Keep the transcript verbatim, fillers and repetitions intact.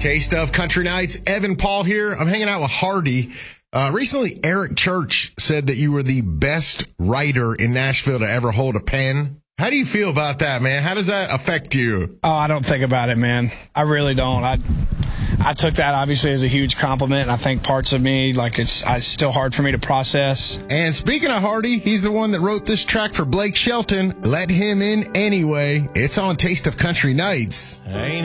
Taste of Country Nights. Evan Paul here. I'm hanging out with Hardy. Uh, recently, Eric Church said that you were the best writer in Nashville to ever hold a pen. How do you feel about that, man? How does that affect you? Oh, I don't think about it, man. I really don't. I I took that obviously as a huge compliment, and I think parts of me, like it's, it's still hard for me to process. And speaking of Hardy, he's the one that wrote this track for Blake Shelton. Let him in anyway. It's on Taste of Country Nights. Ain't